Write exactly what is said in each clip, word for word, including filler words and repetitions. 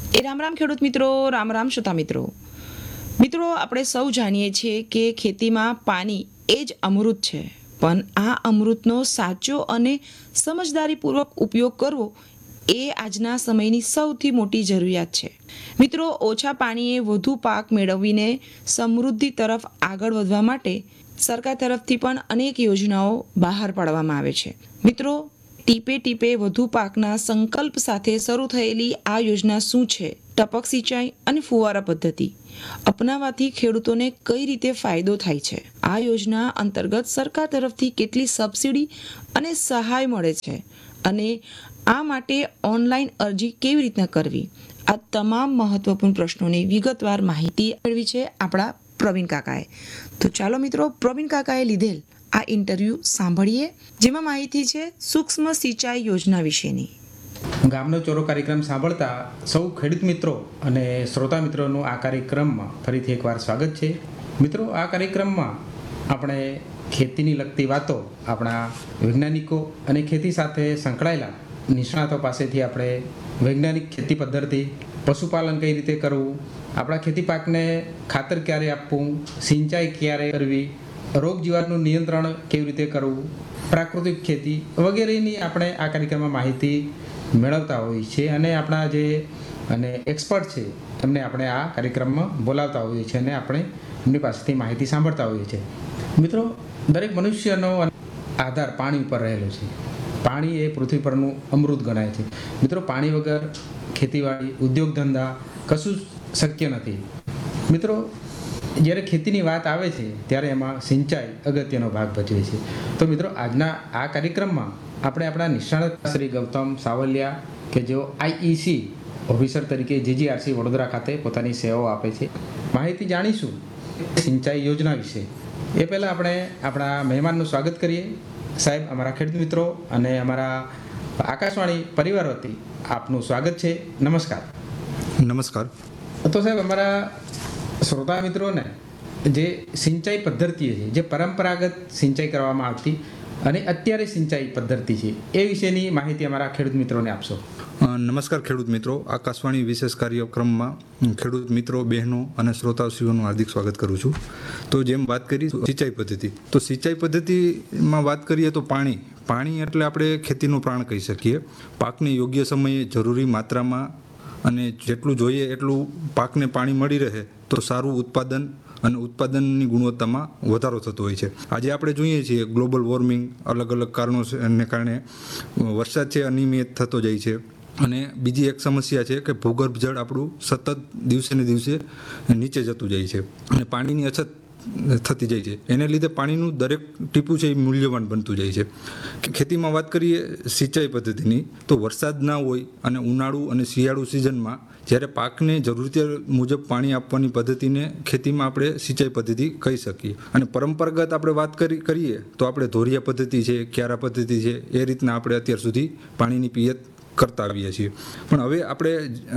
એ રામ રામ ખેડૂત મિત્રો, રામ રામ શ્રોતા મિત્રો. મિત્રો, આપણે સૌ જાણીએ છીએ કે ખેતીમાં પાણી એ જ અમૃત છે, પણ આ અમૃતનો સાચો અને સમજદારીપૂર્વક ઉપયોગ કરવો એ આજના સમયની સૌથી મોટી જરૂરિયાત છે. મિત્રો, ઓછા પાણીએ વધુ પાક મેળવીને સમૃદ્ધિ તરફ આગળ વધવા માટે સરકાર તરફથી પણ અનેક યોજનાઓ બહાર પાડવામાં આવે છે. મિત્રો, ટીપે ટીપે વધુ પાકના સંકલ્પ સાથે શરૂ થયેલી આ યોજના શું છે? ટપક સિંચાઈ અને ફુવારા પદ્ધતિ અપનાવવાથી ખેડૂતોને કઈ રીતે ફાયદો થાય છે? આ યોજના અંતર્ગત સરકાર તરફથી કેટલી સબસિડી અને સહાય મળે છે? અને આ માટે ઓનલાઈન અરજી કેવી રીતના કરવી? આ તમામ મહત્વપૂર્ણ પ્રશ્નોની વિગતવાર માહિતી મેળવી છે આપણા પ્રવીણ કાકાએ. તો ચાલો મિત્રો, પ્રવીણ કાકાએ લીધેલ આ ઇન્ટરવ્યૂ સાંભળીએ, જેમાં માહિતી છે સૂક્ષ્મ સિંચાઈ યોજના વિશેની. ગામનો ચોરો કાર્યક્રમ સાંભળતા સૌ ખેડૂત મિત્રો અને શ્રોતા મિત્રોનું આ કાર્યક્રમમાં ફરીથી એકવાર સ્વાગત છે. મિત્રો, આ કાર્યક્રમમાં આપણે ખેતીની લગતી વાતો આપણા વૈજ્ઞાનિકો અને ખેતી સાથે સંકળાયેલા નિષ્ણાતો પાસેથી આપણે વૈજ્ઞાનિક ખેતી પદ્ધતિ, પશુપાલન કઈ રીતે કરવું, આપણા ખેતી પાકને ખાતર ક્યારે આપવું, સિંચાઈ ક્યારે કરવી, રોગ જીવાતનું નિયંત્રણ કેવી રીતે કરવું, પ્રાકૃતિક ખેતી વગેરેની આપણે આ કાર્યક્રમમાં માહિતી મેળવતા હોઈએ છીએ અને આપણા જે અને એક્સપર્ટ છે એમને આપણે આ કાર્યક્રમમાં બોલાવતા હોઈએ છીએ અને આપણે એમની પાસેથી માહિતી સાંભળતા હોઈએ છીએ. મિત્રો, દરેક મનુષ્યનો આધાર પાણી ઉપર રહેલો છે. પાણી એ પૃથ્વી પરનું અમૃત ગણાય છે. મિત્રો, પાણી વગર ખેતીવાડી, ઉદ્યોગ ધંધા કશું શક્ય નથી. મિત્રો, જ્યારે ખેતીની વાત આવે છે ત્યારે એમાં સિંચાઈ અગત્યનો ભાગ ભજવે છે. તો મિત્રો, આજના આ કાર્યક્રમમાં આપણે આપણા નિષ્ણાત શ્રી ગૌતમ સાવલિયા કે જેઓ આઈઈસી ઓફિસર તરીકે જીજીઆરસી વડોદરા ખાતે પોતાની સેવાઓ આપે છે, માહિતી જાણીશું સિંચાઈ યોજના વિશે. એ પહેલાં આપણે આપણા મહેમાનનું સ્વાગત કરીએ. સાહેબ, અમારા ખેડૂત મિત્રો અને અમારા આકાશવાણી પરિવાર વતી આપનું સ્વાગત છે. નમસ્કાર. નમસ્કાર. તો સાહેબ, અમારા શ્રોતા મિત્રોને જે સિંચાઈ પદ્ધતિ છે, જે પરંપરાગત સિંચાઈ કરવામાં આવતી અને અત્યારે સિંચાઈ પદ્ધતિ છે, એ વિશેની માહિતી અમારા ખેડૂત મિત્રોને આપશો. નમસ્કાર ખેડૂત મિત્રો. આકાશવાણી વિશેષ કાર્યક્રમમાં ખેડૂત મિત્રો, બહેનો અને શ્રોતાશ્રીઓનું હાર્દિક સ્વાગત કરું છું. તો જેમ વાત કરી સિંચાઈ પદ્ધતિ, તો સિંચાઈ પદ્ધતિમાં વાત કરીએ તો પાણી પાણી એટલે આપણે ખેતીનું પ્રાણ કહી શકીએ. પાકને યોગ્ય સમયે જરૂરી માત્રામાં અને જેટલું જોઈએ એટલું પાકને પાણી મળી રહે તો સારું ઉત્પાદન અને ઉત્પાદનની ગુણવત્તામાં વધારો થતો હોય છે. આજે આપણે જોઈએ છીએ ગ્લોબલ વોર્મિંગ, અલગ અલગ કારણોને કારણે વરસાદ છે અનિયમિત થતો જાય છે. અને બીજી એક સમસ્યા છે કે ભૂગર્ભ જળ આપણું સતત દિવસે ને દિવસે નીચે જતું જાય છે અને પાણીની અછત થતી જાય છે. એને લીધે પાણીનું દરેક ટીપું છે એ મૂલ્યવાન બનતું જાય છે. ખેતીમાં વાત કરીએ સિંચાઈ પદ્ધતિની, તો વરસાદ ના હોય અને ઉનાળુ અને શિયાળુ સિઝનમાં જ્યારે પાકને જરૂરિયાત મુજબ પાણી આપવાની પદ્ધતિને ખેતીમાં આપણે સિંચાઈ પદ્ધતિ કહી શકીએ. અને પરંપરાગત આપણે વાત કરી કરીએ તો આપણે ધોરિયા પદ્ધતિ છે, ક્યારા પદ્ધતિ છે, એ રીતના આપણે અત્યાર સુધી પાણીની પિયત કરતા આવીએ છીએ. પણ હવે આપણે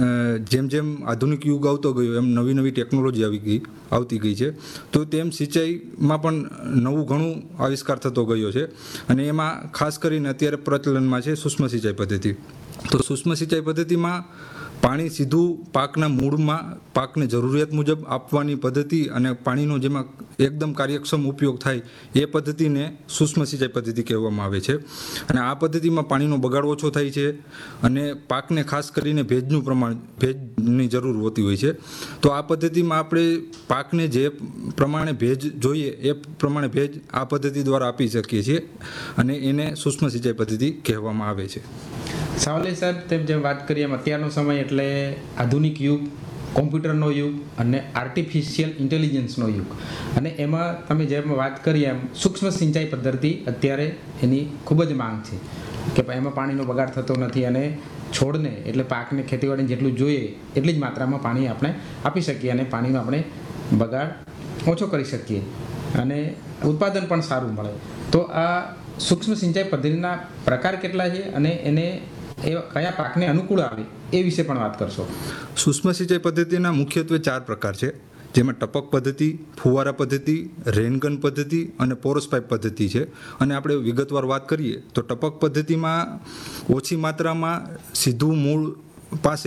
જેમ જેમ આધુનિક યુગ આવતો ગયો એમ નવી નવી ટેકનોલોજી આવી ગઈ આવતી ગઈ છે. તો તેમ સિંચાઈમાં પણ નવું ઘણું આવિષ્કાર થતો ગયો છે અને એમાં ખાસ કરીને અત્યારે પ્રચલનમાં છે સૂક્ષ્મ સિંચાઈ પદ્ધતિ. તો સૂક્ષ્મ સિંચાઈ પદ્ધતિમાં પાણી સીધું પાકના મૂળમાં પાકને જરૂરિયાત મુજબ આપવાની પદ્ધતિ અને પાણીનો જેમાં એકદમ કાર્યક્ષમ ઉપયોગ થાય એ પદ્ધતિને સૂક્ષ્મ સિંચાઈ પદ્ધતિ કહેવામાં આવે છે. અને આ પદ્ધતિમાં પાણીનો બગાડ ઓછો થાય છે અને પાકને ખાસ કરીને ભેજનું પ્રમાણ ભેજની જરૂર હોતી હોય છે. તો આ પદ્ધતિમાં આપણે પાકને જે પ્રમાણે ભેજ જોઈએ એ પ્રમાણે ભેજ આ પદ્ધતિ દ્વારા આપી શકીએ છીએ અને એને સૂક્ષ્મ સિંચાઈ પદ્ધતિ કહેવામાં આવે છે. સાવલી સાહેબ, તેમ જેમ વાત કરીએ એમ અત્યારનો સમય એટલે આધુનિક યુગ, કોમ્પ્યુટરનો યુગ અને આર્ટિફિશિયલ ઇન્ટેલિજન્સનો યુગ. અને એમાં તમે જેમ વાત કરી એમ સૂક્ષ્મ સિંચાઈ પદ્ધતિ અત્યારે એની ખૂબ જ માંગ છે કે એમાં પાણીનો બગાડ થતો નથી અને છોડને એટલે પાકને, ખેતીવાડીને જેટલું જોઈએ એટલી જ માત્રામાં પાણી આપણે આપી શકીએ અને પાણીનો આપણે બગાડ ઓછો કરી શકીએ અને ઉત્પાદન પણ સારું મળે. તો આ સૂક્ષ્મ સિંચાઈ પદ્ધતિના પ્રકાર કેટલા છે અને એને એ કયા પાકને અનુકૂળ આવે એ વિશે પણ વાત કરશો. સૂક્ષ્મ સિંચાઈ પદ્ધતિના મુખ્યત્વે ચાર પ્રકાર છે, જેમાં ટપક પદ્ધતિ, ફુવારા પદ્ધતિ, રેનગન પદ્ધતિ અને પોરસ પાઇપ પદ્ધતિ છે. અને આપણે વિગતવાર વાત કરીએ તો ટપક પદ્ધતિમાં ઓછી માત્રામાં સીધું મૂળ પાસે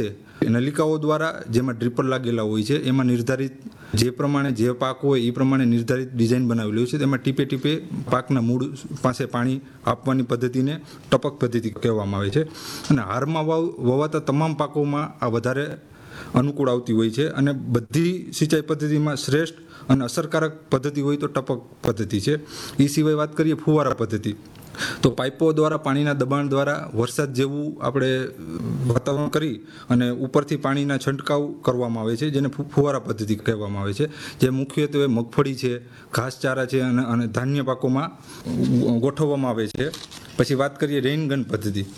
નલિકાઓ દ્વારા જેમાં ડ્રીપર લાગેલા હોય છે એમાં નિર્ધારિત જે પ્રમાણે જે પાક હોય એ પ્રમાણે નિર્ધારિત ડિઝાઇન બનાવેલી હોય છે. તેમાં ટીપે ટીપે પાકના મૂળ પાસે પાણી આપવાની પદ્ધતિને ટપક પદ્ધતિ કહેવામાં આવે છે. અને હારમાં વાવ વવાતા તમામ પાકોમાં આ વધારે અનુકૂળ આવતી હોય છે. અને બધી સિંચાઈ પદ્ધતિમાં શ્રેષ્ઠ અને અસરકારક પદ્ધતિ હોય તો ટપક પદ્ધતિ છે. એ સિવાય વાત કરીએ ફુવારા પદ્ધતિ, તો પાઇપો દ્વારા પાણીના દબાણ દ્વારા વરસાદ જેવું આપણે વાતાવરણ કરી અને ઉપરથી પાણીના છંટકાવ કરવામાં આવે છે, જેને ફુ- ફુવારા પદ્ધતિ કહેવામાં આવે છે. જે મુખ્યત્વે મગફળી છે, ઘાસચારા છે અને અને ધાન્ય પાકોમાં ગોઠવવામાં આવે છે. પછી વાત કરીએ રેઇન ગન પદ્ધતિ,